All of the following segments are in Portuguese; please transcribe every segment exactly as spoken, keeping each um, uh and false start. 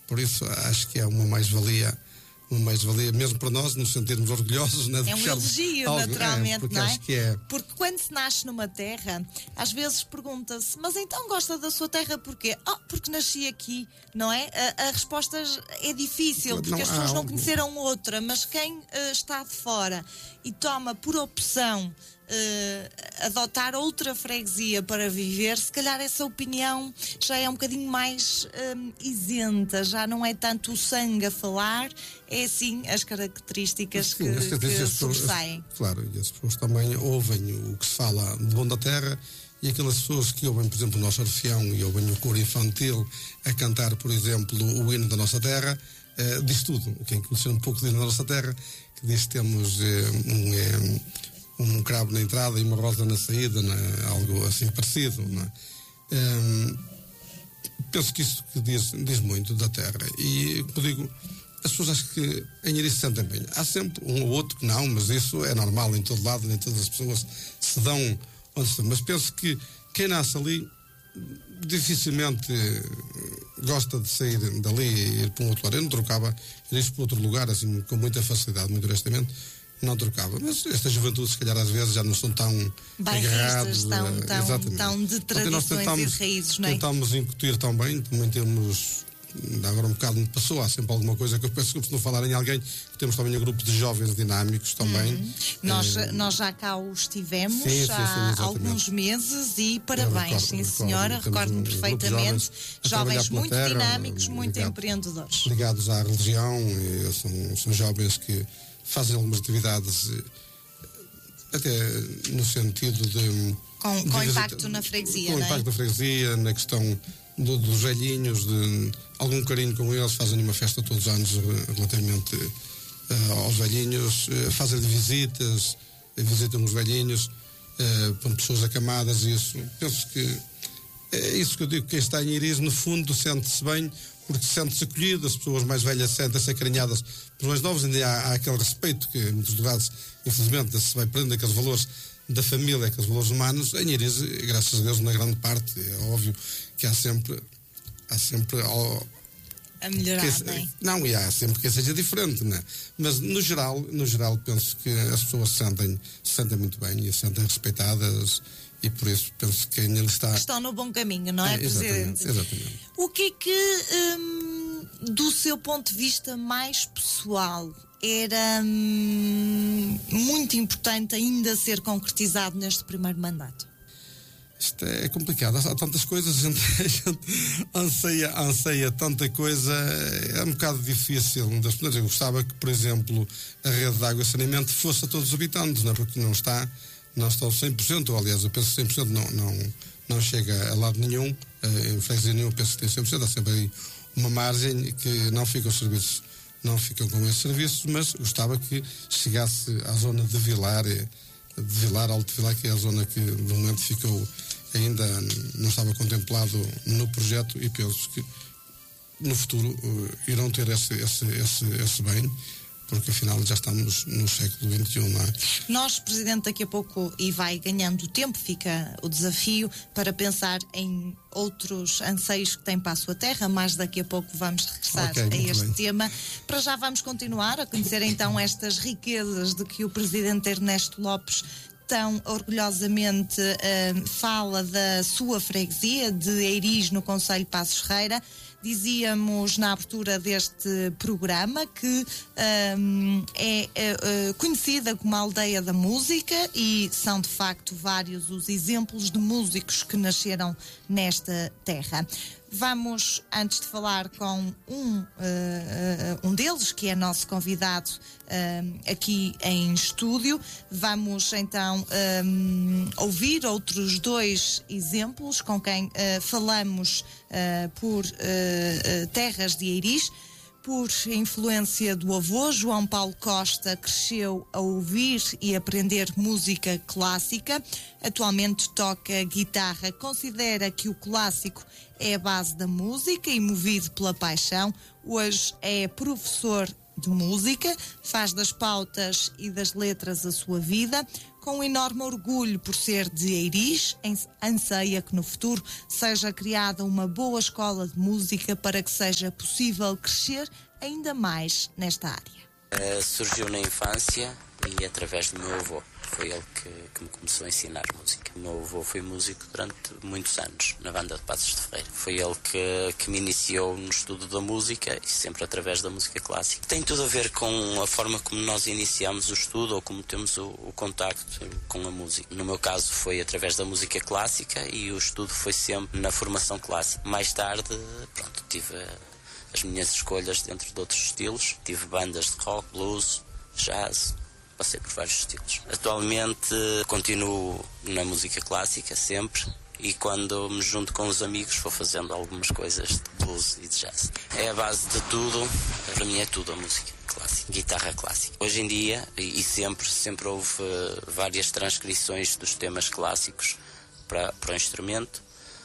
Por isso acho que é uma mais-valia, uma mais-valia mesmo para nós, nos sentirmos orgulhosos, né, de é um elogio, algo, naturalmente, é, porque não é? acho que é? Porque quando se nasce numa terra, às vezes pergunta-se, mas então gosta da sua terra porquê? Oh, porque nasci aqui, não é? A, a resposta é difícil, porque não, as pessoas há não algo... conheceram outra, mas quem uh, está de fora e toma por opção Uh, adotar outra freguesia para viver, se calhar essa opinião já é um bocadinho mais um, isenta, já não é tanto o sangue a falar, é sim as características sim, que, as que pessoas, sobressaem. Claro, e as pessoas também ouvem o que se fala de bom da terra, e aquelas pessoas que ouvem, por exemplo, o nosso Orfeão e ouvem o coro infantil a cantar, por exemplo, o hino da nossa terra, uh, diz tudo. Quem conhecer um pouco do hino da nossa terra, que diz que temos uh, um... um um cravo na entrada e uma rosa na saída, né? Algo assim parecido, né? Hum, penso que isso que diz, diz muito da terra, e como digo, as pessoas acho que em Erice se sentem bem. Há sempre um ou outro que não, mas isso é normal em todo lado, nem todas as pessoas se dão onde estão, mas penso que quem nasce ali dificilmente gosta de sair dali e ir para um outro lugar. Eu não trocava Erice por outro lugar assim com muita facilidade, muito honestamente não trocava, mas esta juventude se calhar às vezes já não são tão agarrados, tão, tão, tão de tradições tentamos, e raízes, não é? Tentamos incutir tão bem, também temos, agora um bocado me passou, há sempre alguma coisa que eu penso que se não falar em alguém, que temos também um grupo de jovens dinâmicos também. Hum. Nós, eh, nós já cá o estivemos sim, sim, há sim, alguns meses e parabéns, recordo, sim senhora, recordo-me um perfeitamente, jovens, jovens muito terra, dinâmicos, muito ligado, empreendedores. Ligados à religião, e são, são jovens que fazem algumas atividades até no sentido de... Com, de com visita, impacto na freguesia, Com não é? impacto na freguesia, na questão do, dos velhinhos, de algum carinho com eles, fazem uma festa todos os anos relativamente uh, aos velhinhos, uh, fazem visitas, uh, visitam os velhinhos, uh, com pessoas acamadas, e isso, penso que é isso que eu digo, quem está em Erice, no fundo, sente-se bem, porque sente-se acolhido, as pessoas mais velhas sentem-se acarinhadas pelos mais novos, ainda há, há aquele respeito que em muitos lugares, infelizmente, se vai prendendo aqueles valores da família, aqueles valores humanos. Em Erice, graças a Deus, na grande parte, é óbvio que há sempre, há sempre ao, a melhorar, que, não é? Não, e há sempre que seja diferente, não é? Mas no geral, no geral, penso que as pessoas se sentem, se sentem muito bem e se sentem respeitadas, e por isso penso que ainda está... Estão no bom caminho, não é, é Presidente? Exatamente, exatamente. O que é que, hum, do seu ponto de vista mais pessoal, era hum, muito importante ainda ser concretizado neste primeiro mandato? Isto é complicado, há tantas coisas, a gente, a gente anseia, anseia tanta coisa, é um bocado difícil. Eu gostava que, por exemplo, a rede de água e saneamento fosse a todos os habitantes, não é? Porque não está... não estão cem por cento, ou aliás, eu penso que cem por cento não, não, não chega a lado nenhum, em freguesia nenhum, eu penso que tem cem por cento, há sempre aí uma margem que não ficam os serviços, não ficam com esses serviços, mas gostava que chegasse à zona de Vilar, de Vilar, Alto Vilar, que é a zona que no momento ficou, ainda não estava contemplado no projeto, e penso que no futuro uh, irão ter esse, esse, esse, esse bem, porque afinal já estamos no século vinte e um, não é? Nós, Presidente, daqui a pouco, e vai ganhando tempo, fica o desafio para pensar em outros anseios que tem para a sua terra, mas daqui a pouco vamos regressar okay, a este bem. tema. Para já vamos continuar a conhecer então estas riquezas de que o Presidente Ernesto Lopes tão orgulhosamente uh, fala da sua freguesia de Eiris, no concelho de Passos Ferreira. Dizíamos na abertura deste programa que um, é, é conhecida como a aldeia da música, e são de facto vários os exemplos de músicos que nasceram nesta terra. Vamos, antes de falar com um, uh, uh, um deles, que é nosso convidado uh, aqui em estúdio, vamos então um, ouvir outros dois exemplos com quem uh, falamos uh, por uh, uh, terras de Eiris. Por influência do avô, João Paulo Costa cresceu a ouvir e aprender música clássica. Atualmente toca guitarra, considera que o clássico é a base da música e movido pela paixão. Hoje é professor de música, faz das pautas e das letras a sua vida. Com enorme orgulho por ser de Eiris, anseia que no futuro seja criada uma boa escola de música para que seja possível crescer ainda mais nesta área. Uh, surgiu na infância e através do meu avô. Foi ele que, que me começou a ensinar música. O meu avô foi músico durante muitos anos, na banda de Passos de Ferreira. Foi ele que, que me iniciou no estudo da música e sempre através da música clássica. Tem tudo a ver com a forma como nós iniciamos o estudo ou como temos o, o contacto com a música. No meu caso foi através da música clássica e o estudo foi sempre na formação clássica. Mais tarde, pronto, tive as minhas escolhas dentro de outros estilos. Tive bandas de rock, blues, jazz. Passei por vários estilos. Atualmente continuo na música clássica sempre e quando me junto com os amigos vou fazendo algumas coisas de blues e de jazz. É a base de tudo, para mim é tudo a música clássica, guitarra clássica. Hoje em dia, e sempre, sempre houve várias transcrições dos temas clássicos para, para o instrumento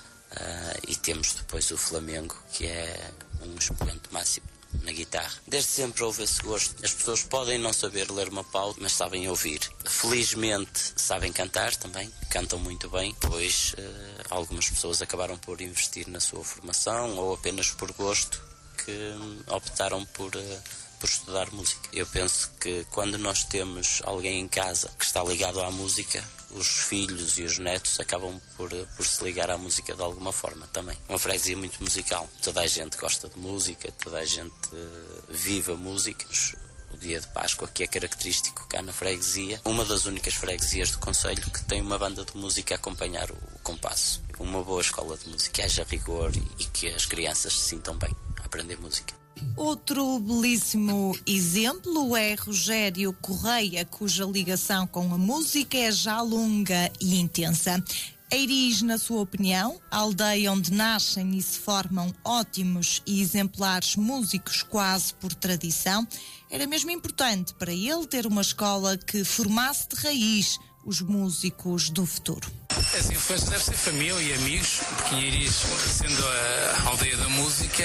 uh, e temos depois o flamenco, que é um expoente máximo na guitarra. Desde sempre houve esse gosto. As pessoas podem não saber ler uma pauta, mas sabem ouvir. Felizmente sabem cantar também, cantam muito bem, pois uh, algumas pessoas acabaram por investir na sua formação ou apenas por gosto que optaram por, uh, por estudar música. Eu penso que quando nós temos alguém em casa que está ligado à música, os filhos e os netos acabam por, por se ligar à música de alguma forma também. Uma freguesia muito musical. Toda a gente gosta de música, toda a gente uh, vive a música. O dia de Páscoa, que é característico cá na freguesia, uma das únicas freguesias do concelho que tem uma banda de música a acompanhar o, o compasso. Uma boa escola de música, que haja rigor e, e que as crianças se sintam bem a aprender música. Outro belíssimo exemplo é Rogério Correia, cuja ligação com a música é já longa e intensa. Eiris, na sua opinião, a aldeia onde nascem e se formam ótimos e exemplares músicos quase por tradição, era mesmo importante para ele ter uma escola que formasse de raiz os músicos do futuro. As influências devem ser família e amigos, porque em Eiris, sendo a aldeia da música,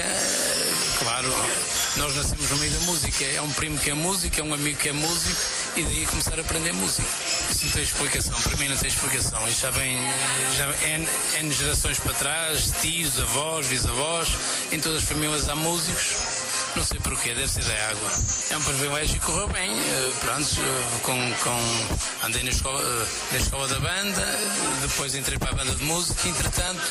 claro, nós nascemos no meio da música. É um primo que é músico, é um amigo que é músico, e daí começar a aprender música. Isso não tem explicação, para mim não tem explicação. Isso já vem, já N, N gerações para trás, tios, avós, bisavós, em todas as famílias há músicos. Não sei porquê, deve ser da água. É um privilégio e correu bem. Pronto, com, com, andei na escola, na escola da banda, depois entrei para a banda de música, entretanto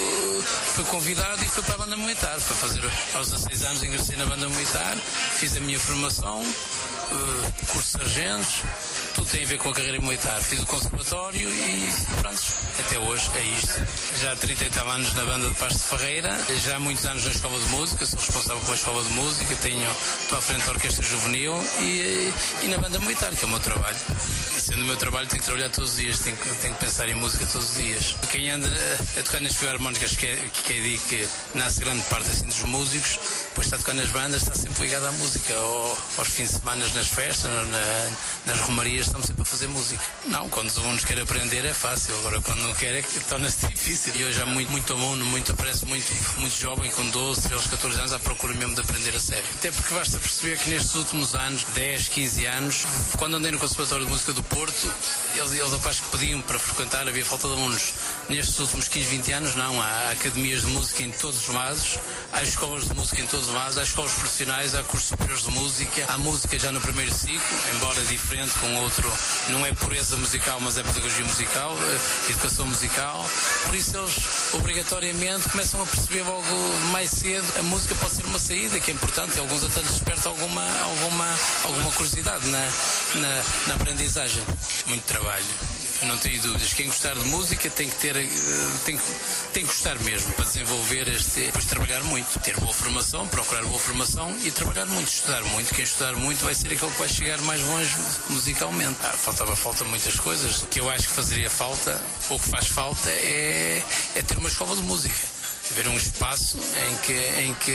fui convidado e fui para a banda militar. Foi fazer, aos dezasseis anos ingressei na banda militar, fiz a minha formação, curso de sargentos, tudo tem a ver com a carreira militar. Fiz o conservatório e pronto, até hoje é isto. Já há trinta e oito anos na banda de Passos de Ferreira, já há muitos anos na escola de música, sou responsável pela escola de música, tenho, estou à frente da orquestra juvenil e, e na banda militar, que é o meu trabalho. E sendo o meu trabalho, tenho que trabalhar todos os dias, tenho, tenho que pensar em música todos os dias. Quem anda a tocar nas filarmónicas, que é, que é de que nasce grande parte assim, dos músicos, depois está a tocar nas bandas, está sempre ligado à música, ou, aos fins de semana nas festas, na, nas romarias, estamos sempre a fazer música. Não, quando os alunos querem aprender é fácil, agora quando não querem é que torna-se difícil. E hoje há muito, muito aluno, muito, aparece muito, muito jovem com doze, treze, catorze anos à procura mesmo de aprender a sério. Até porque basta perceber que nestes últimos anos, dez, quinze anos, quando andei no Conservatório de Música do Porto, eles, eles rapazes que pediam para frequentar, havia falta de alunos. Nestes últimos quinze, vinte anos, não, há academias de música em todos os lados, há escolas de música em todos os lados, há escolas profissionais, há cursos superiores de música, há música já no primeiro ciclo, embora diferente com outro, não é pureza musical, mas é pedagogia musical, educação musical. Por isso eles obrigatoriamente começam a perceber logo mais cedo a música pode ser uma saída, que é importante, e alguns até lhes despertam alguma, alguma, alguma curiosidade na, na, na aprendizagem. Muito trabalho. Eu não tenho dúvidas. Quem gostar de música tem que ter, tem que, tem que gostar mesmo para desenvolver este, depois trabalhar muito, ter boa formação, procurar boa formação e trabalhar muito, estudar muito. Quem estudar muito vai ser aquele que vai chegar mais longe musicalmente. Ah, faltava falta muitas coisas. O que eu acho que fazeria falta, ou que faz falta, é, é ter uma escola de música. Haver um espaço em que, em que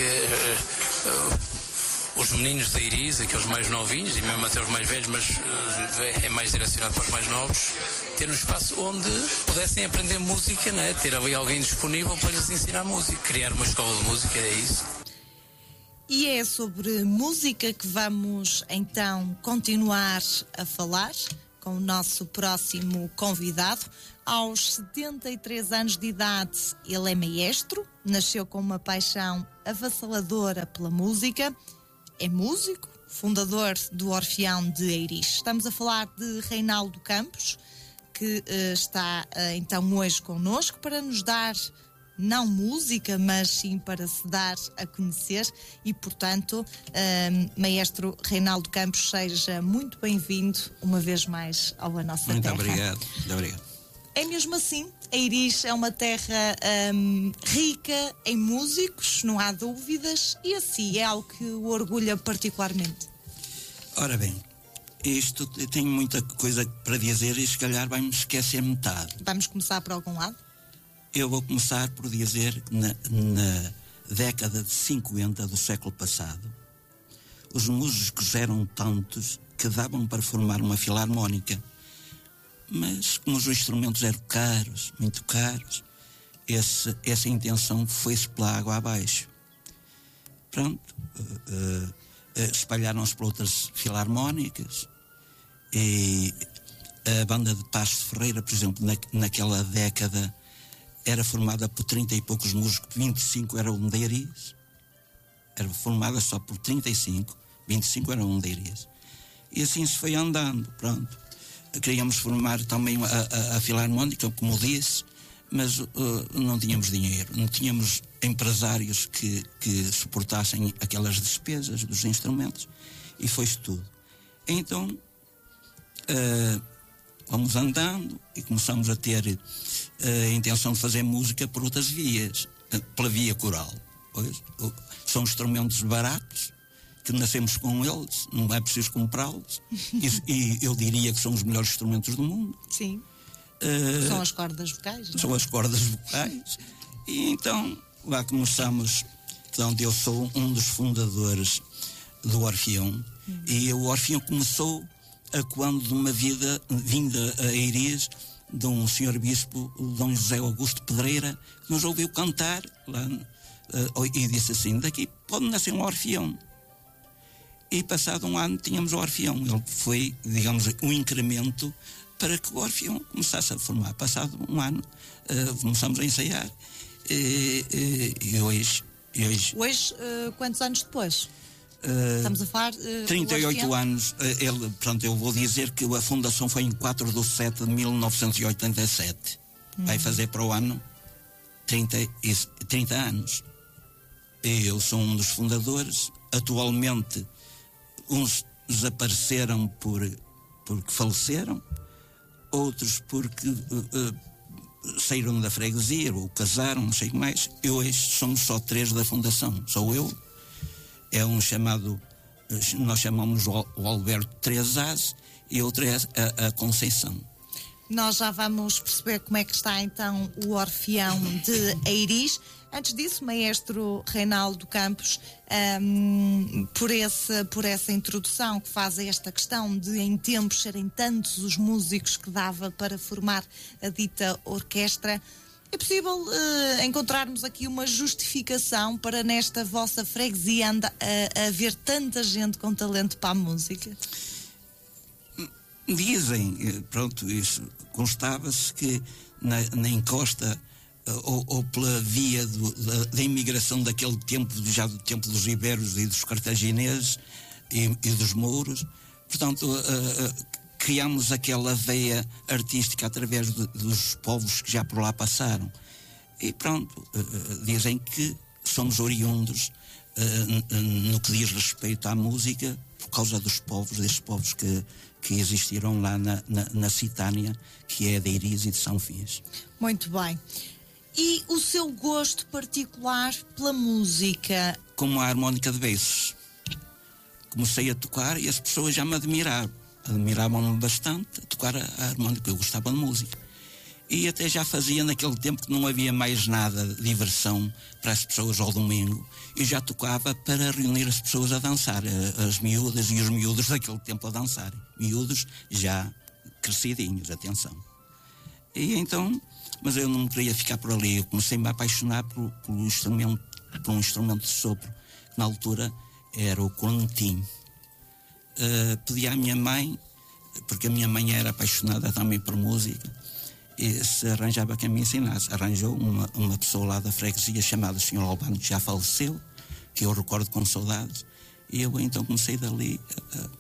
uh, uh, os meninos da Eiris, aqueles mais novinhos, e mesmo até os mais velhos, mas uh, é mais direcionado para os mais novos, ter um espaço onde pudessem aprender música, né? Ter ali alguém disponível para lhes ensinar música. Criar uma escola de música, é isso. E é é sobre música que vamos então continuar a falar com o nosso próximo convidado. Aos setenta e três anos de idade, ele é maestro, nasceu com uma paixão avassaladora pela música, é músico, fundador do Orfeão de Eiris. Estamos a falar de Reinaldo Campos, que uh, está uh, então hoje connosco para nos dar não música, mas sim para se dar a conhecer e, portanto, uh, maestro Reinaldo Campos, seja muito bem-vindo uma vez mais ao A Nossa muito Terra. Obrigado, muito obrigado. É mesmo assim, Eiris é uma terra um, rica em músicos, não há dúvidas, e assim é algo que o orgulha particularmente. Ora bem, isto tenho muita coisa para dizer e se calhar vai-me esquecer metade. Vamos começar por algum lado? Eu vou começar por dizer que na, na década de cinquenta do século passado, os músicos eram tantos que davam para formar uma filarmónica. Mas como os instrumentos eram caros, muito caros, esse, essa intenção foi-se pela água abaixo. Pronto, uh, uh, uh, espalharam-se por outras filarmónicas e a banda de Passos de Ferreira, por exemplo, na, naquela década era formada por trinta e poucos músicos, vinte e cinco eram de Eiris. Era formada só por trinta e cinco, vinte e cinco eram de Eiris. E assim se foi andando, pronto. Queríamos formar também a, a, a filarmónica, como disse, mas uh, não tínhamos dinheiro, não tínhamos empresários que, que suportassem aquelas despesas dos instrumentos, e foi-se tudo. Então, uh, vamos andando e começamos a ter uh, a intenção de fazer música por outras vias, uh, pela via coral. Pois, uh, são instrumentos baratos, que nascemos com eles, não é preciso comprá-los, e, e eu diria que são os melhores instrumentos do mundo. Sim. Uh, são as cordas vocais. Não? São as cordas vocais. E então, lá começamos, portanto, eu sou um dos fundadores do Orfeão, hum. e o Orfeão começou a quando de uma vida vinda a Eiris de um senhor bispo, Dom José Augusto Pedreira, que nos ouviu cantar lá, uh, e disse assim: daqui pode nascer um Orfeão. E passado um ano tínhamos o Orfeão. Ele foi, digamos, um incremento para que o Orfeão começasse a formar. Passado um ano, uh, começamos a ensaiar. E, e, e hoje... E hoje, hoje uh, quantos anos depois? Uh, Estamos a falar... Uh, trinta e oito anos. Uh, ele, pronto, eu vou dizer que a fundação foi em quatro de setembro de mil novecentos e oitenta e sete. Hum. Vai fazer para o ano trinta, trinta anos. E eu sou um dos fundadores. Atualmente... uns desapareceram por, porque faleceram, outros porque uh, uh, saíram da freguesia ou casaram, não sei o que mais. E hoje somos só três da fundação. Sou eu, é um chamado, nós chamamos o Alberto Trezaz, e outro é a, a Conceição. Nós já vamos perceber como é que está então o Orfeão de Eiris. Antes disso, maestro Reinaldo Campos, um, por, esse, por essa introdução que faz a esta questão de em tempos serem tantos os músicos que dava para formar a dita orquestra, é possível uh, encontrarmos aqui uma justificação para nesta vossa freguesia anda, a, a haver tanta gente com talento para a música? Dizem, pronto, isso constava-se que na, na encosta ou, ou pela via do, da, da imigração daquele tempo, já do tempo dos iberos e dos cartagineses e, e dos mouros, portanto, uh, uh, criámos aquela veia artística através de, dos povos que já por lá passaram. E pronto, uh, uh, dizem que somos oriundos uh, no que diz respeito à música por causa dos povos, destes povos que que existiram lá na, na, na Citânia, que é de Eiris e de São Fins. Muito bem. E o seu gosto particular pela música? Como a harmónica de beiços. Comecei a tocar e as pessoas já me admiravam. Admiravam-me bastante a tocar a, a harmónica. Eu gostava de música. E até já fazia naquele tempo que não havia mais nada de diversão para as pessoas ao domingo. Eu já tocava para reunir as pessoas a dançar, as miúdas e os miúdos daquele tempo a dançarem. Miúdos já crescidinhos, atenção. E então, mas eu não queria ficar por ali. Eu comecei a me apaixonar por, por, um, instrumento, por um instrumento de sopro. Na altura era o cornetim. Uh, pedi à minha mãe, porque a minha mãe era apaixonada também por música, e se arranjava que me ensinasse. Arranjou uma, uma pessoa lá da freguesia chamada senhor Albano, que já faleceu, que eu recordo com saudades, e eu então comecei dali a, a,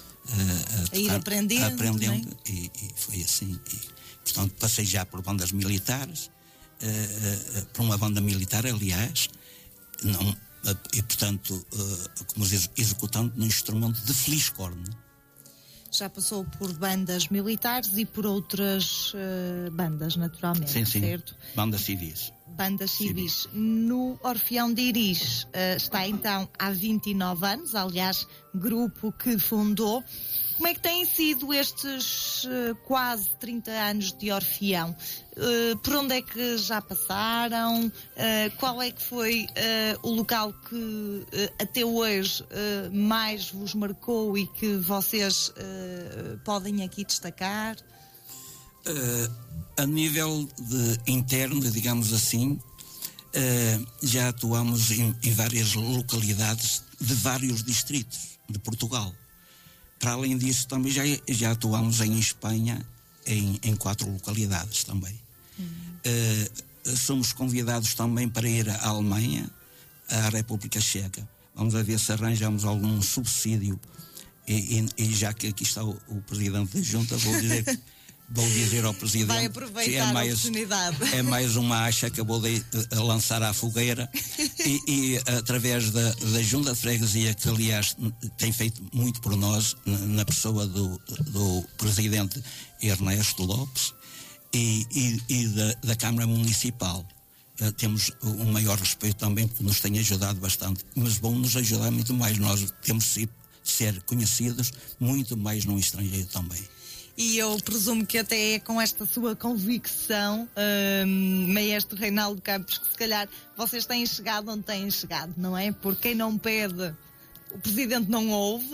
a, a ir aprendendo, a aprendendo e, e foi assim. E, portanto, passei já por bandas militares, uh, uh, por uma banda militar, aliás, não, uh, e portanto, uh, como executante no instrumento de fliscorne. Já passou por bandas militares e por outras uh, bandas, naturalmente, sim, sim. certo? Bandas civis. Bandas civis. civis. No Orfeão de Iris uh, está então há vinte e nove anos, aliás, grupo que fundou. Como é que têm sido estes uh, quase trinta anos de Orfeão? Uh, por onde é que já passaram? Uh, qual é que foi uh, o local que uh, até hoje uh, mais vos marcou e que vocês uh, podem aqui destacar? Uh, a nível de interno, digamos assim, uh, já atuamos em, em várias localidades de vários distritos de Portugal. Para além disso, também já, já atuamos em Espanha, em, em quatro localidades também. Uhum. Uh, somos convidados também para ir à Alemanha, à República Checa. Vamos a ver se arranjamos algum subsídio. E, e, e já que aqui está o, o Presidente da Junta, vou dizer, vou dizer ao Presidente vai aproveitar que é mais, a oportunidade. É mais uma acha que eu vou de, a lançar à fogueira e, e através da, da Junta de Freguesia, que aliás tem feito muito por nós, na pessoa do, do Presidente Ernesto Lopes e, e, e da, da Câmara Municipal. Uh, temos um maior respeito também, porque nos tem ajudado bastante, mas vão nos ajudar muito mais. Nós temos de ser conhecidos muito mais no estrangeiro também. E eu presumo que até é com esta sua convicção, um, Maestro Reinaldo Campos, que se calhar vocês têm chegado onde têm chegado, não é? Porque quem não pede, o Presidente não ouve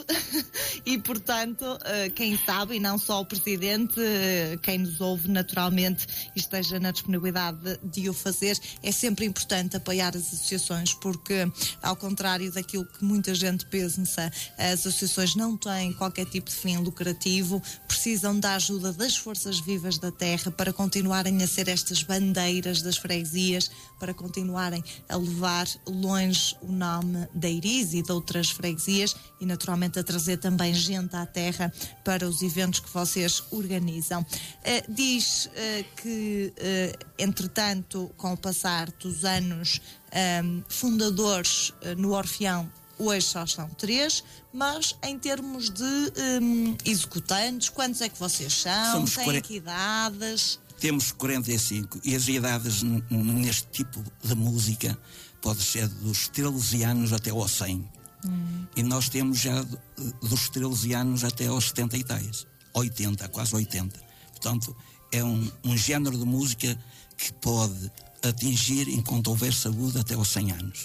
e, portanto, quem sabe, e não só o Presidente, quem nos ouve naturalmente e esteja na disponibilidade de o fazer, é sempre importante apoiar as associações, porque, ao contrário daquilo que muita gente pensa, as associações não têm qualquer tipo de fim lucrativo, precisam da ajuda das forças vivas da terra para continuarem a ser estas bandeiras das freguesias, para continuarem a levar longe o nome da Iris e de outras freguesias e naturalmente a trazer também gente à terra para os eventos que vocês organizam. Uh, diz uh, que, uh, entretanto, com o passar dos anos, um, fundadores uh, no Orfeão hoje só são três, mas em termos de um, executantes, quantos é que vocês são? Somos Têm quarenta... que idades? Temos quarenta e cinco e as idades n- neste tipo de música pode ser dos treze anos até aos cem. Hum. E nós temos já dos treze anos até aos setenta e tais, oitenta, quase oitenta. Portanto, é um, um género de música que pode atingir, enquanto houver saúde, até aos cem anos.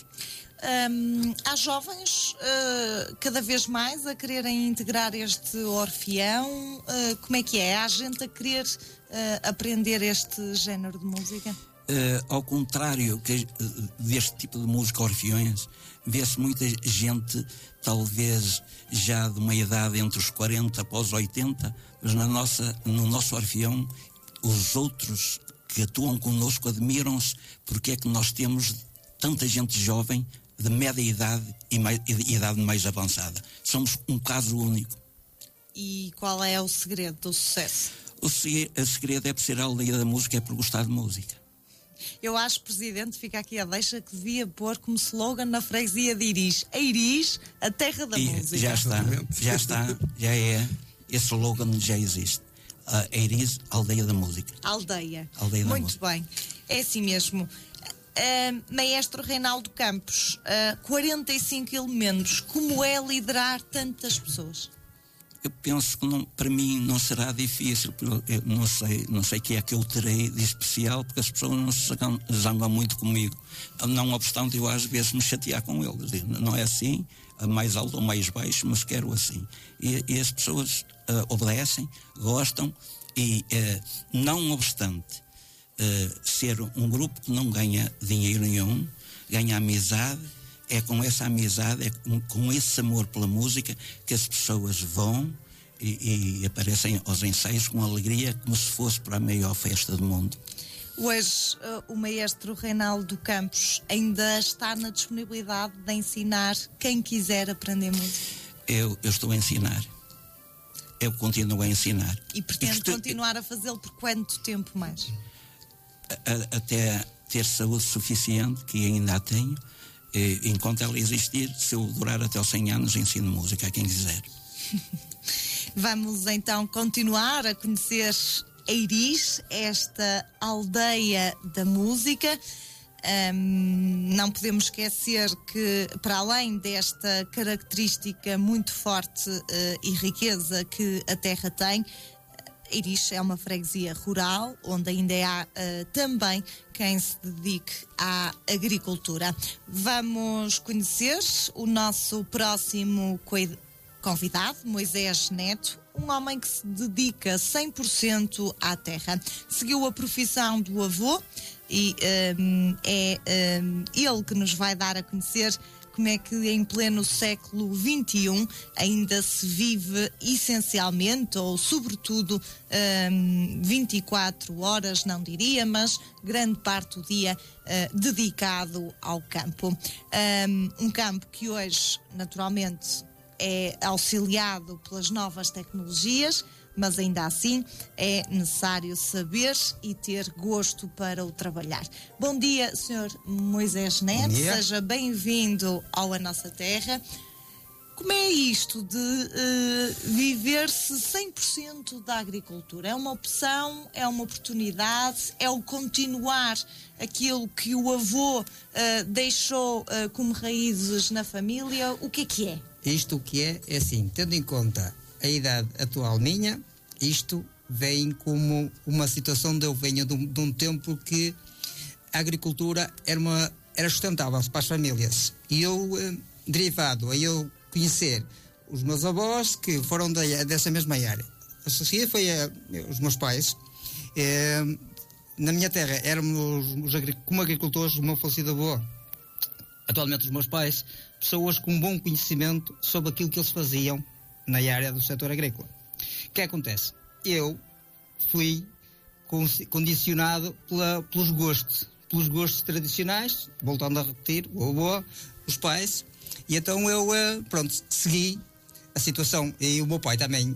Um, há jovens uh, cada vez mais a quererem integrar este Orfeão. Uh, como é que é? Há gente a querer uh, aprender este género de música? Uh, ao contrário que, uh, deste tipo de música orfeões, vê-se muita gente, talvez já de uma idade entre os quarenta para os oitenta, mas na nossa, no nosso Orfeão, os outros que atuam connosco admiram-se porque é que nós temos tanta gente jovem, de média idade e, mais, e idade mais avançada. Somos um caso único. E qual é o segredo do sucesso? O segredo, o segredo é por ser a aldeia da música, é por gostar de música. Eu acho, Presidente, fica aqui a deixa, que devia pôr como slogan na freguesia de Iris: a Iris, a terra da e música. Já está, já está, já é, esse slogan já existe. A Iris, aldeia da música. Aldeia. Aldeia da Muito música. bem. É assim mesmo. Uh, Maestro Reinaldo Campos, uh, quarenta e cinco elementos, como é liderar tantas pessoas? Eu penso que não, para mim não será difícil, porque eu não sei, não sei o que é que eu terei de especial, porque as pessoas não se zangam, zangam muito comigo. Não obstante, eu às vezes me chatear com eles. Não é assim, mais alto ou mais baixo, mas quero assim. E, e as pessoas uh, obedecem, gostam e, uh, não obstante uh, ser um grupo que não ganha dinheiro nenhum, ganha amizade, é com essa amizade, é com, com esse amor pela música que as pessoas vão e, e aparecem aos ensaios com alegria, como se fosse para a maior festa do mundo. Hoje uh, o maestro Reinaldo Campos ainda está na disponibilidade de ensinar quem quiser aprender música? Eu, eu estou a ensinar. Eu continuo a ensinar. E pretende Isto, continuar a fazê-lo por quanto tempo mais? A, a, até ter saúde suficiente, que ainda a tenho, e, enquanto ela existir, se eu durar até aos cem anos, ensino música a quem quiser. Vamos então continuar a conhecer Eiris, esta aldeia da música. Um, não podemos esquecer que, para além desta característica muito forte uh, e riqueza que a terra tem, Eiris é uma freguesia rural, onde ainda há uh, também quem se dedique à agricultura. Vamos conhecer o nosso próximo convidado, Moisés Neto, um homem que se dedica cem por cento à terra. Seguiu a profissão do avô e um, é um, ele que nos vai dar a conhecer como é que em pleno século vinte e um ainda se vive essencialmente, ou sobretudo um, vinte e quatro horas, não diria, mas grande parte do dia uh, dedicado ao campo. Um, um campo que hoje, naturalmente, é auxiliado pelas novas tecnologias, mas ainda assim é necessário saber e ter gosto para o trabalhar. Bom dia, senhor Moisés Neto, seja bem-vindo ao A Nossa Terra. Como é isto de uh, viver-se cem por cento da agricultura? É uma opção, é uma oportunidade, é o continuar aquilo que o avô uh, deixou uh, como raízes na família? O que é que é? Isto o que é, é assim, tendo em conta a idade atual minha, isto vem como uma situação de eu venho de um, de um tempo que a agricultura era, uma, era sustentável para as famílias. E eu, eh, derivado a eu conhecer os meus avós que foram da, dessa mesma área. A Sofia foi a, os meus pais. Eh, na minha terra éramos os, como agricultores, o meu falecido avô, atualmente os meus pais, pessoas com bom conhecimento sobre aquilo que eles faziam na área do setor agrícola. O que acontece? Eu fui condicionado pela, pelos gostos, pelos gostos tradicionais, voltando a repetir, o avô, os pais, e então eu, pronto, segui a situação. E o meu pai também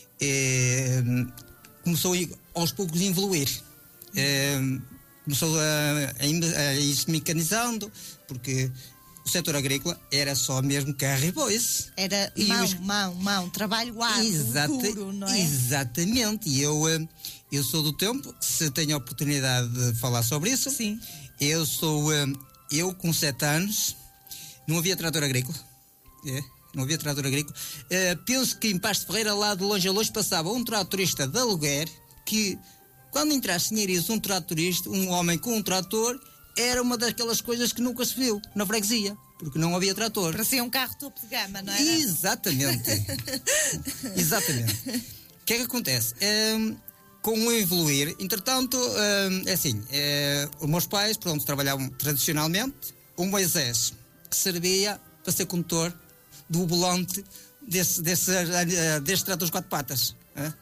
eh, começou aos poucos a evoluir. Eh, começou a, a, a ir se mecanizando, porque o setor agrícola era só mesmo carro e bois. Era e mão, os... mão, mão, trabalho árduo, Exata... puro, não é? Exatamente. E eu, eu sou do tempo, se tenho a oportunidade de falar sobre isso. Sim. Eu sou, eu com sete anos, não havia trator agrícola. É, não havia trator agrícola. Uh, penso que em Pasto de Ferreira, lá de longe a longe, passava um tratorista de aluguer que, quando entrasse em Eiris, um tratorista, um homem com um trator, era uma daquelas coisas que nunca se viu na freguesia, porque não havia trator. Parecia um carro topo de gama, não era? Exatamente. Exatamente. O que é que acontece? Um, com o evoluir, entretanto, um, é assim, é, os meus pais, pronto, trabalhavam tradicionalmente, o Moisés, que servia para ser condutor do volante desse, desse, uh, deste trator de quatro patas.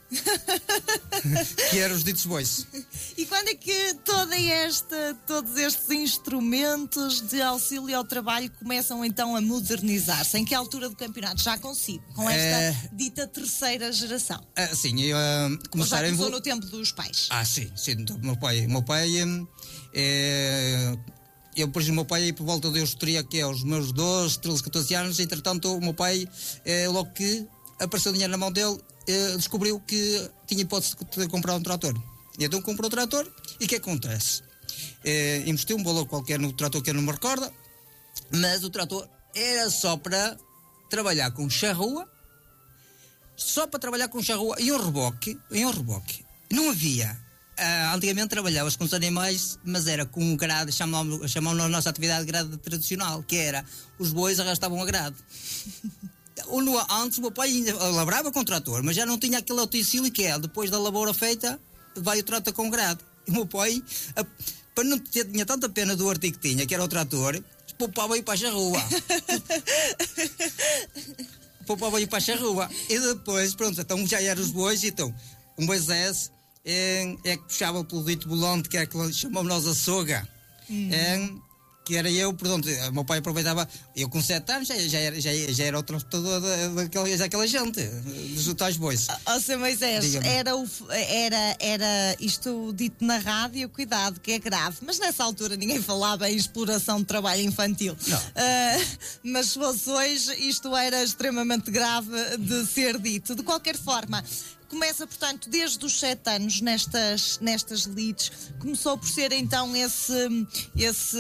Que eram os ditos bois. E quando é que toda esta, todos estes instrumentos de auxílio ao trabalho começam então a modernizar-se? Em que altura do campeonato? Já consigo, com esta é... dita terceira geração. Ah, sim, uh, começaram já começou no tempo dos pais. Ah, sim, sim, do meu pai. O meu pai, um, é... eu, por exemplo, o meu pai, por volta de eu teria aqui aos meus doze, treze, catorze anos, entretanto, o meu pai, é, logo que apareceu dinheiro na mão dele, eh, descobriu que tinha hipótese de comprar um trator. E então comprou o trator, e o que acontece? Eh, investiu um valor qualquer no trator que eu não me recordo, mas o trator era só para trabalhar com charrua, só para trabalhar com charrua e um reboque, e um reboque. Não havia. Uh, antigamente trabalhavas com os animais, mas era com um grade, chamamos, chamamos a nossa atividade de grade tradicional, que era, os bois arrastavam a grade. Antes o meu pai ainda lavrava com o trator, mas já não tinha aquele utensílio que é, depois da lavoura feita, vai o trator com grade. E o meu pai, a, para não ter tinha tanta pena do artigo que tinha, que era o trator, poupava ir para a rua. Poupava ir para a rua. E depois, pronto, então já eram os bois, então o Moisés é, é que puxava pelo dito volante, que é que chamamos nós a soga. Hum. É, que era eu, pronto, o meu pai aproveitava, eu com sete anos já, já, era, já, já era o transportador daquela, daquela gente, dos tais bois. Ó, Senhor Moisés, era, o, era, era isto dito na rádio, cuidado, que é grave, mas nessa altura ninguém falava em exploração de trabalho infantil. Não. Uh, mas se fosse hoje, isto era extremamente grave de ser dito. De qualquer forma, começa, portanto, desde os sete anos nestas, nestas leads. Começou por ser então esse, esse,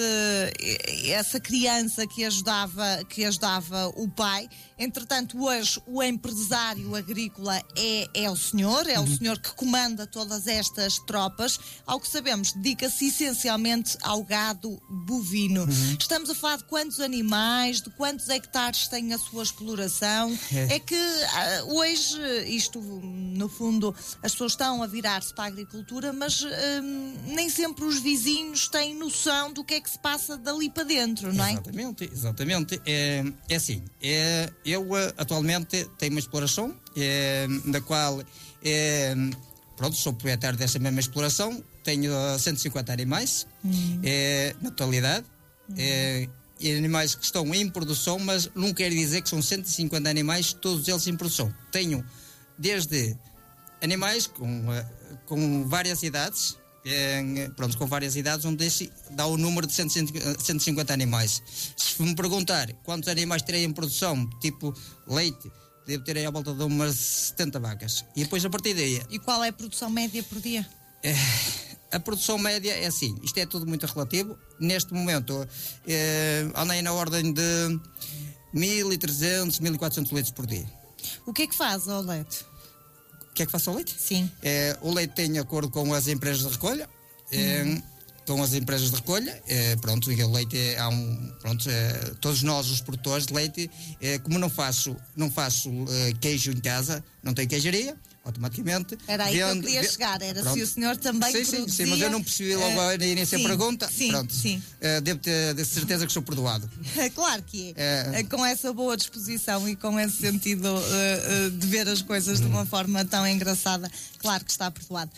essa criança que ajudava, que ajudava o pai. Entretanto, hoje o empresário agrícola é, é o senhor, é uhum. o senhor que comanda todas estas tropas. Ao que sabemos, dedica-se essencialmente ao gado bovino. Uhum. Estamos a falar de quantos animais, de quantos hectares tem a sua exploração. É, é que uh, hoje isto... No fundo, as pessoas estão a virar-se para a agricultura, mas hum, nem sempre os vizinhos têm noção do que é que se passa dali para dentro, não é? Exatamente, exatamente. É, é assim, é, eu atualmente tenho uma exploração, é, da qual, é, pronto, sou proprietário dessa mesma exploração, tenho cento e cinquenta animais, hum. é, na totalidade, hum. é, e animais que estão em produção, mas não quer dizer que são cento e cinquenta animais, todos eles em produção. Tenho desde animais com, com várias idades, eh, pronto, com várias idades, onde esse dá o número de cento e cinquenta animais. Se me perguntar quantos animais terei em produção, tipo leite, devo ter aí à volta de umas setenta vacas. E depois a partir daí... E qual é a produção média por dia? Eh, a produção média é assim, isto é tudo muito relativo. Neste momento, eh, andei na ordem de mil e trezentos, mil e quatrocentos litros por dia. O que é que faz ao leite? O que é que faça o leite? Sim. É, o leite tem acordo com as empresas de recolha, é, uhum. com as empresas de recolha, é, pronto, e o leite é, há um, pronto, é, todos nós os produtores de leite, é, como não faço, não faço é, queijo em casa, não tenho queijaria, automaticamente... Era aí vendo, que eu queria vendo, chegar, era pronto. Se o senhor também sim, produzia... Sim, sim, mas eu não percebi logo uh, nessa pergunta, sim, pronto, sim. Uh, devo ter de certeza que sou perdoado. Claro que é, uh, com essa boa disposição e com esse sentido uh, uh, de ver as coisas de uma forma tão engraçada, claro que está perdoado.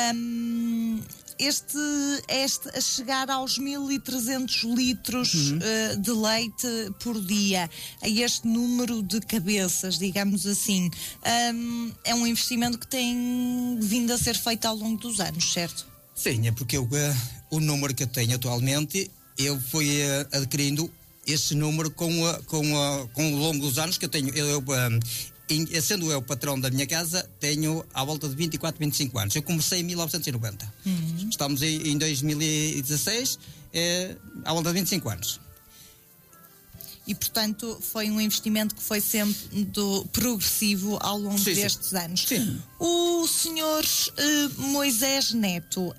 Um, Este, este a chegar aos mil e trezentos litros uhum. uh, de leite por dia, a este número de cabeças, digamos assim, um, é um investimento que tem vindo a ser feito ao longo dos anos, certo? Sim, é porque eu, uh, o número que eu tenho atualmente, eu fui uh, adquirindo esse número com, uh, com, uh, com o longo dos anos que eu tenho. Eu, eu, uh, Sendo eu patrão da minha casa, tenho à volta de vinte e quatro, vinte e cinco anos. Eu comecei em mil novecentos e noventa. Uhum. Estamos em, em dois mil e dezasseis, é, à volta de vinte e cinco anos. E, portanto, foi um investimento que foi sempre do progressivo ao longo sim, destes sim. anos. Sim. O senhor uh, Moisés Neto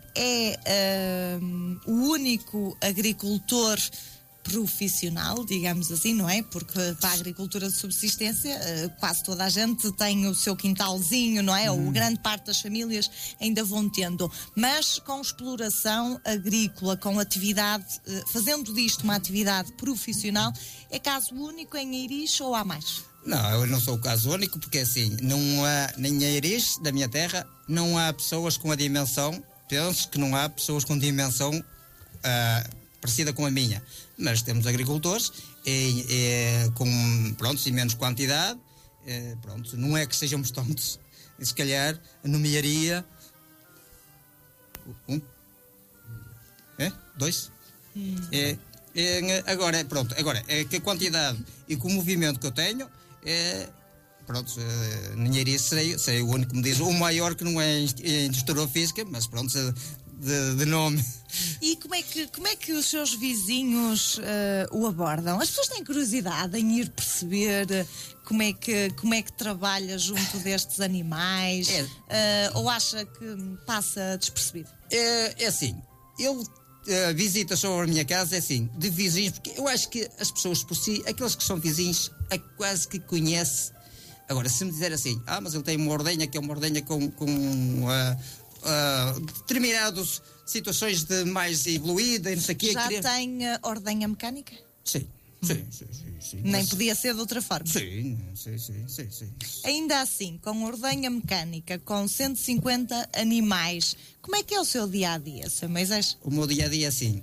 é uh, o único agricultor profissional, digamos assim, não é? Porque para a agricultura de subsistência quase toda a gente tem o seu quintalzinho, não é? Hum. Ou grande parte das famílias ainda vão tendo. Mas com exploração agrícola, com atividade, fazendo disto uma atividade profissional, é caso único em Eiris ou há mais? Não, eu não sou o caso único, porque assim, não há, nem em Eiris, da minha terra, não há pessoas com a dimensão, penso que não há pessoas com dimensão uh, parecida com a minha. Mas temos agricultores e, e, com, pronto, em menos quantidade, e, pronto, não é que sejamos tantos, e, se calhar nomearia um, é? dois. Hum. É, é, agora, pronto, agora é que a quantidade e com o movimento que eu tenho, é, pronto, é, ninguém serei, serei o único que me diz, o maior que não é instrutor física, mas pronto, De, de nome. E como é que, como é que os seus vizinhos uh, o abordam? As pessoas têm curiosidade em ir perceber como é que, como é que trabalha junto destes animais? É. Uh, ou acha que passa despercebido? É, é assim, eu uh, visita sobre a minha casa, é assim, de vizinhos, porque eu acho que as pessoas por si, aqueles que são vizinhos, é quase que conhece. Agora, se me dizer assim, ah, mas ele tem uma ordenha que é uma ordenha com... com uh, Uh, determinadas situações de mais evoluída e não sei o quê. Já queria... tem uh, ordenha mecânica? Sim. Sim, sim, sim, sim. Nem Mas... podia ser de outra forma. Sim, sim, sim, sim, sim. Ainda assim, com ordenha mecânica, com cento e cinquenta animais, como é que é o seu dia-a-dia, senhor Moisés? O meu dia-a-dia é assim,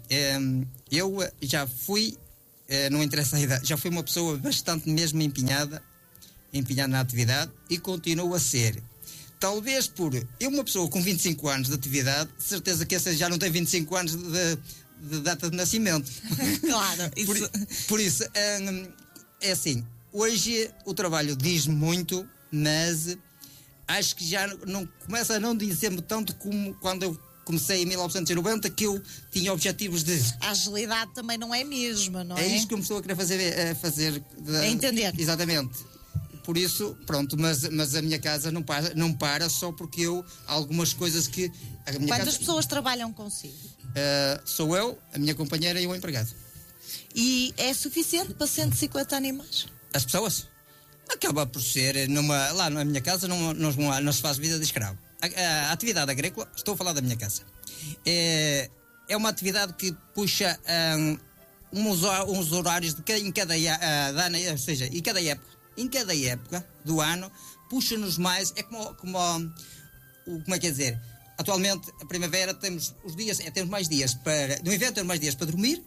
eu já fui, não interessa a idade, já fui uma pessoa bastante mesmo empenhada, empenhada na atividade e continuo a ser. Talvez por eu, uma pessoa com vinte e cinco anos de atividade, certeza que essa já não tem vinte e cinco anos de... de data de nascimento. Claro, isso... por, por isso, é, é assim, hoje o trabalho diz-me muito, mas acho que já não começa a não dizer-me tanto como quando eu comecei em mil novecentos e noventa, que eu tinha objetivos de... A agilidade também não é a mesma, não é? É isto que eu me estou a querer fazer. A fazer de, a entender. Exatamente. Por isso, pronto, mas, mas a minha casa não para, não para só porque eu, algumas coisas que... A minha Quantas casa, pessoas trabalham consigo? Uh, sou eu, a minha companheira e o empregado. E é suficiente para cento e cinquenta animais? As pessoas? Acaba por ser, numa, lá na minha casa não, não, não se faz vida de escravo. A, a, a atividade agrícola, estou a falar da minha casa, é, é uma atividade que puxa um, uns, uns horários de, em cada uh, ou seja, em cada época, em cada época do ano, puxa-nos mais, é como, como, o, como é que é dizer? Atualmente, a primavera, temos os dias, é, temos mais dias para... No inverno temos mais dias para dormir,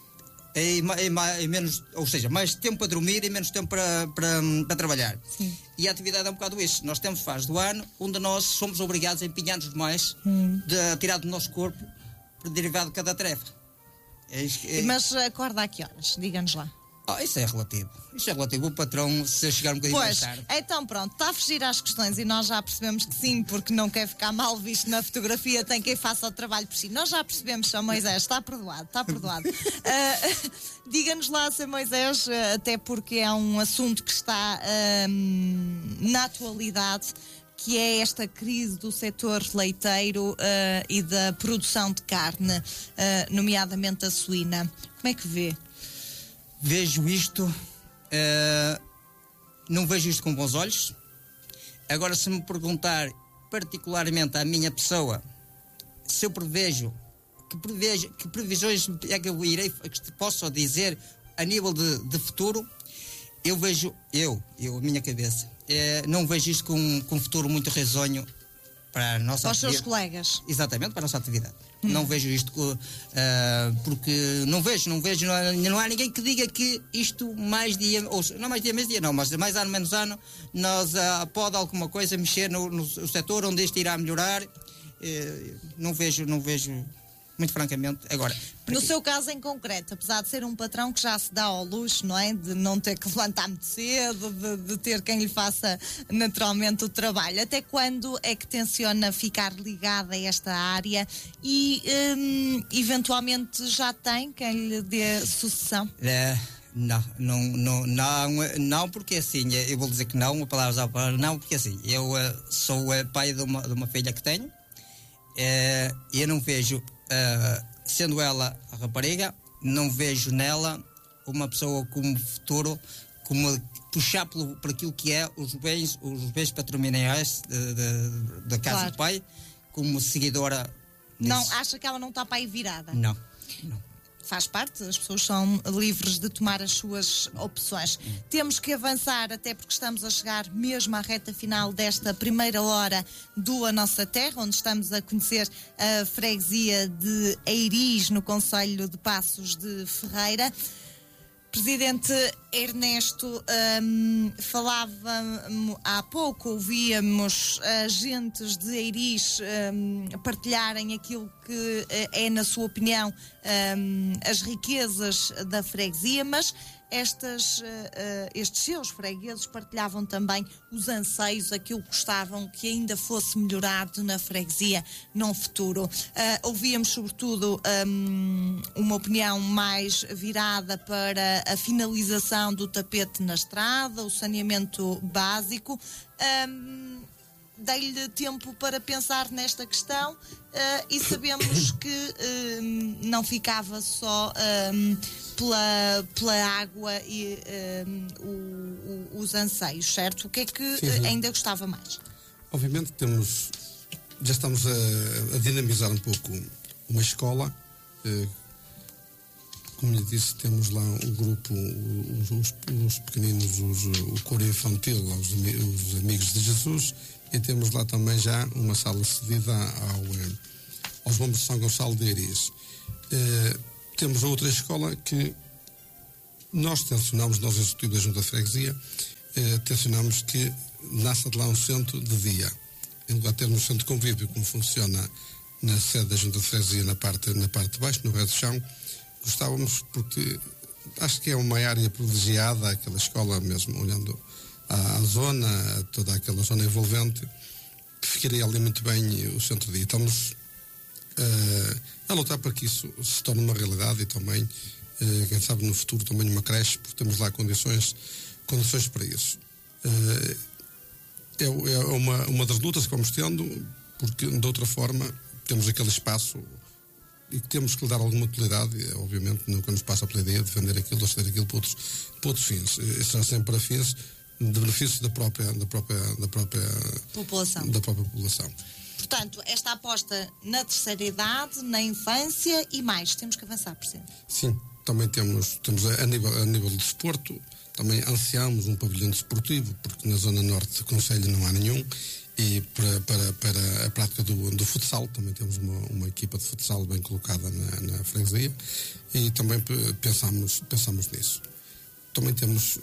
e, e, e menos, ou seja, mais tempo para dormir e menos tempo para, para, para trabalhar. Sim. E a atividade é um bocado isso. Nós temos fases do ano onde nós somos obrigados a empenhar-nos demais, hum. de tirar do nosso corpo, para derivado de cada tarefa. É isso que, é... Mas acorda a que horas? Diga-nos lá. Oh, isso é relativo. Isso é relativo. O patrão, se eu chegar um bocadinho pois, mais tarde... Então pronto, está a fugir às questões e nós já percebemos que sim, porque não quer ficar mal visto na fotografia, tem quem faça o trabalho por si. Nós já percebemos, São Moisés, está perdoado, está perdoado. uh, Diga-nos lá, São Moisés, até porque é um assunto que está uh, na atualidade, que é esta crise do setor leiteiro uh, e da produção de carne, uh, nomeadamente a suína. Como é que vê? Vejo isto, uh, não vejo isto com bons olhos. Agora, se me perguntar particularmente à minha pessoa, se eu prevejo, que, prevejo, que previsões é que eu irei, que posso dizer a nível de, de futuro, eu vejo, eu, eu, a minha cabeça, uh, não vejo isto com, com um futuro muito risonho para a nossa para os seus colegas. Exatamente, para a nossa atividade. Hum. Não vejo isto uh, porque não vejo, não vejo, não há, não há ninguém que diga que isto mais dia, ou não mais dia, mais dia, não, mas mais ano, menos ano, nós uh, pode alguma coisa mexer no, no, no setor onde isto irá melhorar. Uh, não vejo, não vejo, muito francamente. Agora, no seu caso em concreto, apesar de ser um patrão que já se dá ao luxo, não é? De não ter que levantar muito cedo, de, de ter quem lhe faça naturalmente o trabalho. Até quando é que tenciona ficar ligada a esta área e hum, eventualmente já tem quem lhe dê sucessão? É, não, não, não, não, não, porque assim, eu vou dizer que não, uma palavra já para não, porque assim, eu uh, sou uh, pai de uma, de uma filha que tenho, e uh, eu não vejo. Uh, sendo ela a rapariga, não vejo nela uma pessoa como futuro, como puxar pelo, por aquilo que é os bens, os bens patrimoniais da casa claro. do pai, como seguidora. Não, nisso. Acha que ela não está para aí virada? Não, não. Faz parte, as pessoas são livres de tomar as suas opções. Hum. Temos que avançar, até porque estamos a chegar mesmo à reta final desta primeira hora do A Nossa Terra, onde estamos a conhecer a freguesia de Eiris, no concelho de Passos de Ferreira. Presidente Ernesto, um, falava há pouco, ouvíamos agentes de Eiris um, partilharem aquilo que é, na sua opinião, um, as riquezas da freguesia, mas estas, uh, uh, estes seus fregueses partilhavam também os anseios, aquilo que gostavam que ainda fosse melhorado na freguesia num futuro. Uh, ouvíamos sobretudo um, uma opinião mais virada para a finalização do tapete na estrada, o saneamento básico. Um, Dei-lhe tempo para pensar nesta questão uh, e sabemos que uh, não ficava só uh, pela, pela água e uh, o, o, os anseios, certo? O que é que sim, sim. ainda gostava mais? Obviamente temos, já estamos a, a dinamizar um pouco uma escola uh, como lhe disse, temos lá o grupo, os, os, os pequeninos, os, o coro infantil, os, os Amigos de Jesus, e temos lá também já uma sala cedida ao, aos Bombos de São Gonçalo de Eiris. Uh, temos outra escola que nós tencionamos, nós executivo da Junta de Freguesia, uh, tencionamos que nasça de lá um centro de dia. Em lugar de termos um centro de convívio, como funciona na sede da Junta de Freguesia, na parte, na parte de baixo, no resto do chão, gostávamos, porque acho que é uma área privilegiada, aquela escola mesmo, olhando à, à zona, a toda aquela zona envolvente, que ficaria ali muito bem o centro de dia. Estamos uh, a lutar para que isso se torne uma realidade e também, uh, quem sabe no futuro, também uma creche, porque temos lá condições, condições para isso. Uh, é é uma, uma das lutas que vamos tendo, porque de outra forma temos aquele espaço e que temos que lhe dar alguma utilidade, obviamente, nunca nos passa pela ideia de vender aquilo ou ceder aquilo para outros, para outros fins. Isso será sempre para fins de benefício da própria, da própria, da própria população. Da própria população. Portanto, esta aposta na terceira idade, na infância e mais, temos que avançar, Presidente. Sim, também temos, temos a, nível, a nível de desporto, também ansiamos um pavilhão desportivo, porque na zona norte do concelho não há nenhum, e para, para, para a prática do, do futsal, também temos uma, uma equipa de futsal bem colocada na, na freguesia, e também pensamos, pensamos nisso. Também temos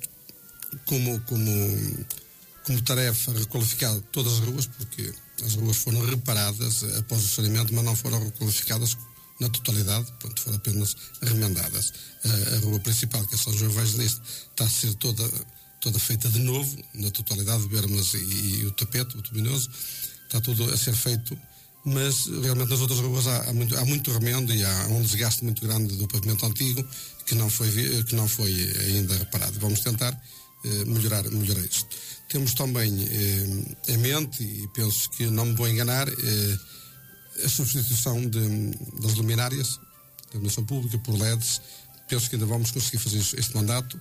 como, como, como tarefa requalificar todas as ruas, porque as ruas foram reparadas após o saneamento, mas não foram requalificadas na totalidade, pronto, foram apenas remendadas. A, a rua principal, que é São João Evangelista, está a ser toda, toda feita de novo, na totalidade, bermas e, e o tapete, o tuminoso, está tudo a ser feito, mas realmente nas outras ruas há, há, muito, há muito remendo e há um desgaste muito grande do pavimento antigo que não foi, que não foi ainda reparado. Vamos tentar eh, melhorar, melhorar isto. Temos também eh, em mente, e penso que não me vou enganar, eh, a substituição de, das luminárias da iluminação pública por L E Ds. Penso que ainda vamos conseguir fazer este mandato,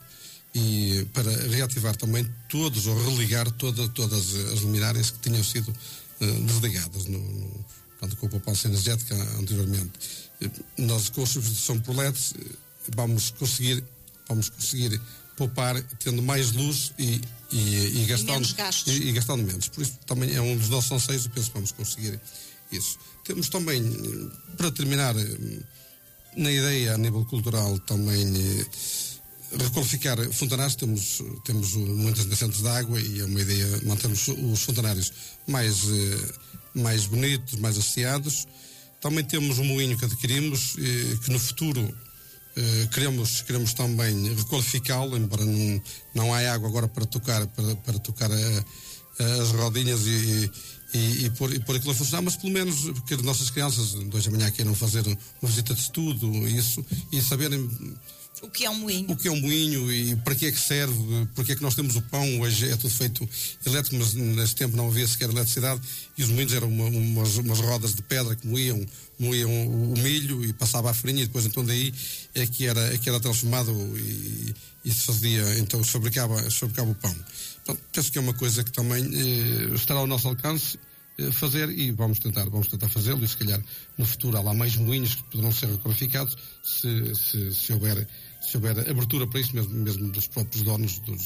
e para reativar também todos, ou religar toda, todas as luminárias que tinham sido uh, desligadas no, no, portanto, com a poupança energética anteriormente. Nós, com a substituição por L E Ds, vamos conseguir, vamos conseguir poupar, tendo mais luz e, e, e, gastando, e, e, e gastando menos. Por isso também é um dos nossos anseios, e penso que vamos conseguir isso. Temos também, para terminar, na ideia a nível cultural, também requalificar fontanários. Temos, temos muitas nascentes de água e é uma ideia mantermos os fontanários mais, mais bonitos, mais associados. Também temos um moinho que adquirimos, que no futuro queremos, queremos também requalificá-lo, embora não, não há água agora para tocar, para, para tocar a, as rodinhas e, e, e, pôr, e pôr aquilo a funcionar, mas pelo menos que as nossas crianças de hoje amanhã queiram fazer uma visita de estudo, isso, e saberem o que é um moinho. O que é um moinho e para que é que serve, porque é que nós temos o pão. Hoje é tudo feito elétrico, mas nesse tempo não havia sequer eletricidade, e os moinhos eram uma, umas, umas rodas de pedra que moíam, moíam o, o milho e passava a farinha, e depois então daí é que era, é que era transformado e, e se fazia, então se fabricava, se fabricava o pão. Portanto, penso que é uma coisa que também eh, estará ao nosso alcance eh, fazer, e vamos tentar, vamos tentar fazê-lo, e se calhar no futuro há lá mais moinhos que poderão ser requalificados se, se, se houver se houver abertura para isso, mesmo, mesmo dos próprios donos, dos,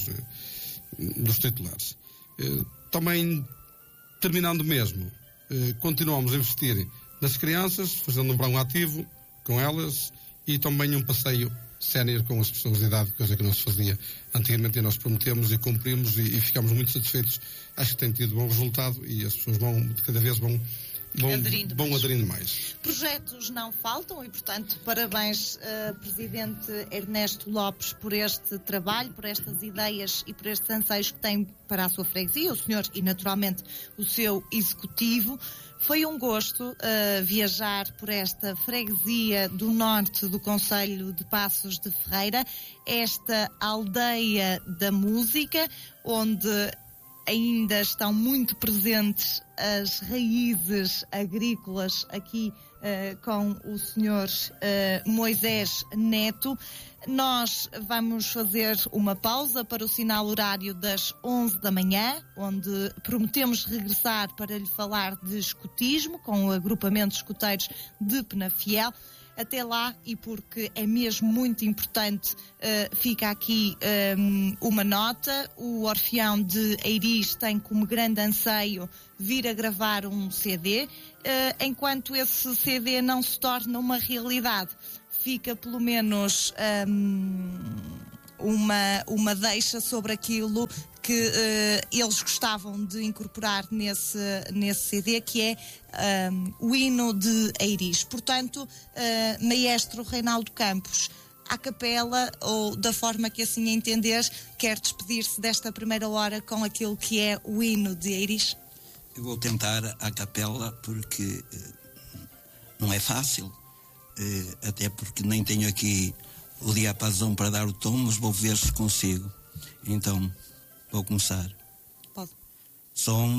dos titulares. Também, terminando mesmo, continuamos a investir nas crianças, fazendo um plano ativo com elas, e também um passeio sénior com as pessoas de idade, coisa que não se fazia antigamente, e nós prometemos e cumprimos, e, e ficamos muito satisfeitos. Acho que tem tido bom resultado, e as pessoas vão, cada vez vão Vão aderindo, vão mais. aderindo mais. Projetos não faltam e, portanto, parabéns, uh, Presidente Ernesto Lopes, por este trabalho, por estas ideias e por estes anseios que tem para a sua freguesia, o senhor e, naturalmente, o seu executivo. Foi um gosto uh, viajar por esta freguesia do norte do concelho de Passos de Ferreira, esta aldeia da música, onde ainda estão muito presentes as raízes agrícolas aqui uh, com o senhor uh, Moisés Neto. Nós vamos fazer uma pausa para o sinal horário das onze da manhã, onde prometemos regressar para lhe falar de escotismo com o agrupamento de escoteiros de Penafiel. Até lá, e porque é mesmo muito importante, uh, fica aqui um, uma nota: o Orfeão de Eiris tem como grande anseio vir a gravar um C D. Uh, enquanto esse C D não se torna uma realidade, fica pelo menos um, uma, uma deixa sobre aquilo que uh, eles gostavam de incorporar nesse, nesse C D, que é um, o hino de Eiris. Portanto, uh, Maestro Reinaldo Campos, à capela, ou da forma que assim entender, quer despedir-se desta primeira hora com aquilo que é o hino de Eiris? Eu vou tentar à capela, porque uh, não é fácil, uh, até porque nem tenho aqui o diapasão para dar o tom, mas vou ver se consigo. Então, vou começar. Pode. Som